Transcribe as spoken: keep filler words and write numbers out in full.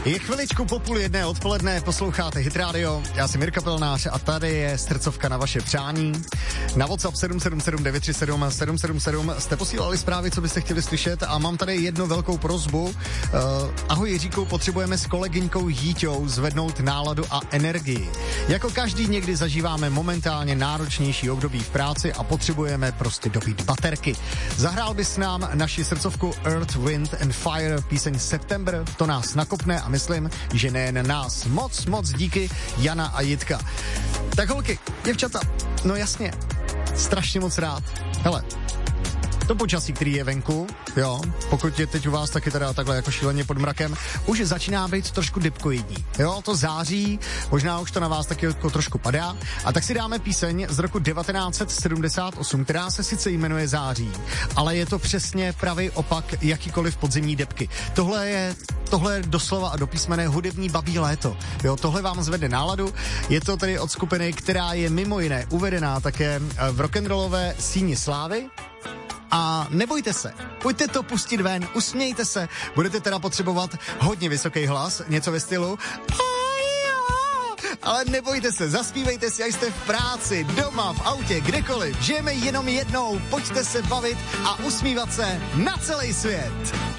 Je chviličku po půl jedné odpoledne, posloucháte Hit Radio, já jsem Mirka Pelnář a tady je srdcovka na vaše přání. Na WhatsApp sedm sedm sedm devět tři sedm sedm sedm sedm jste posílali zprávy, co byste chtěli slyšet a mám tady jednu velkou prosbu. Uh, ahoj Jiříku, potřebujeme s kolegyňkou Jíťou zvednout náladu a energii. Jako každý někdy zažíváme momentálně náročnější období v práci a potřebujeme prostě dobít baterky. Zahrál bys nám naši srdcovku Earth, Wind and Fire, píseň September, to nás nakopne a myslím, že nejen nás. Moc, moc díky, Jana a Jitka. Tak holky, děvčata, no jasně, strašně moc rád. Hele, to počasí, který je venku, jo, pokud je teď u vás taky teda takhle jako šíleně pod mrakem, už začíná být trošku dybkoidní, jo, to září, možná už to na vás taky jako trošku padá, a tak si dáme píseň z roku devatenáct set sedmdesát osm, která se sice jmenuje Září, ale je to přesně pravý opak jakýkoliv podzimní debky. Tohle je Tohle je doslova a do písmene hudební babí léto. Jo, tohle vám zvedne náladu. Je to tedy od skupiny, která je mimo jiné uvedená také v rock'n'rollové síni slávy. A nebojte se, pojďte to pustit ven, usmějte se. Budete teda potřebovat hodně vysoký hlas, něco ve stylu ale nebojte se, zaspívejte si, až jste v práci, doma, v autě, kdekoliv. Žijeme jenom jednou, pojďte se bavit a usmívat se na celý svět.